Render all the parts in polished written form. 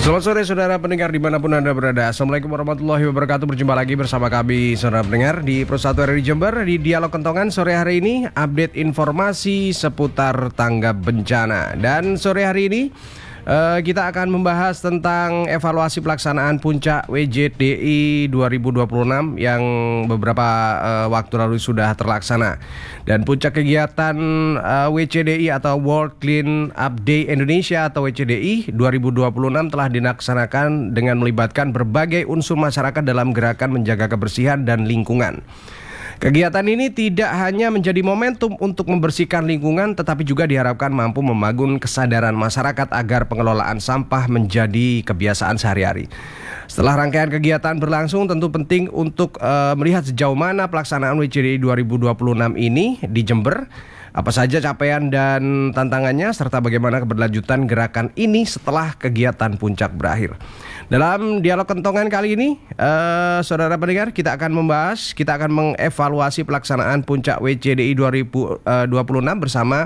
Selamat sore saudara pendengar dimanapun Anda berada. Assalamualaikum warahmatullahi wabarakatuh. Berjumpa lagi bersama kami saudara pendengar di Pro1 RRI Jember. Di Dialog Kentongan sore hari ini update informasi seputar tanggap bencana. Dan sore hari ini kita akan membahas tentang evaluasi pelaksanaan puncak WJDI 2026 yang beberapa waktu lalu sudah terlaksana. Dan puncak kegiatan WCDI atau World Clean Up Day Indonesia atau WCDI 2026 telah dilaksanakan dengan melibatkan berbagai unsur masyarakat dalam gerakan menjaga kebersihan dan lingkungan. Kegiatan ini tidak hanya menjadi momentum untuk membersihkan lingkungan, tetapi juga diharapkan mampu membangun kesadaran masyarakat agar pengelolaan sampah menjadi kebiasaan sehari-hari. Setelah rangkaian kegiatan berlangsung, tentu penting untuk melihat sejauh mana pelaksanaan WCDI 2026 ini di Jember. Apa saja capaian dan tantangannya, serta bagaimana keberlanjutan gerakan ini setelah kegiatan puncak berakhir. Dalam dialog kentongan kali ini, saudara pendengar, kita akan mengevaluasi pelaksanaan puncak WCDI 2026 bersama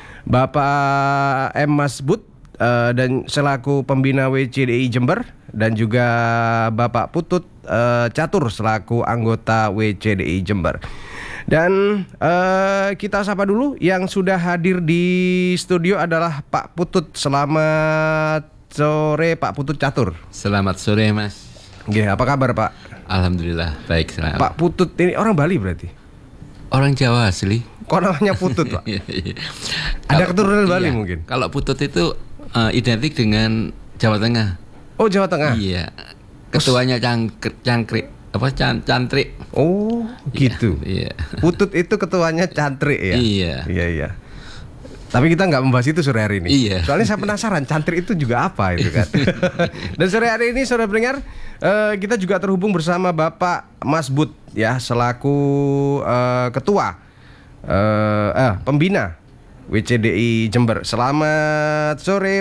Bapak M. Masbud dan selaku pembina WCDI Jember, dan juga Bapak Putut Catur selaku anggota WCDI Jember. Dan kita sapa dulu yang sudah hadir di studio adalah Pak Putut. Selamat sore Pak Putut Catur. Selamat sore Mas. Oke, apa kabar Pak? Alhamdulillah baik. Selamat. Pak Putut ini orang Bali berarti? Orang Jawa asli. Kok namanya Putut Pak? Ada keturunan Bali iya, mungkin? Kalau Putut itu identik dengan Jawa Tengah. Oh, Jawa Tengah? Iya. Ketuanya cangkrik. Cantrik. Oh, gitu. Iya. Putut itu ketuanya cantrik ya? Iya. Tapi kita nggak membahas itu sore hari ini. Iya. Soalnya saya penasaran cantrik itu juga apa itu kan. Dan sore hari ini saudara pendengar, kita juga terhubung bersama Bapak Masbud ya, selaku ketua pembina WCDI Jember. Selamat sore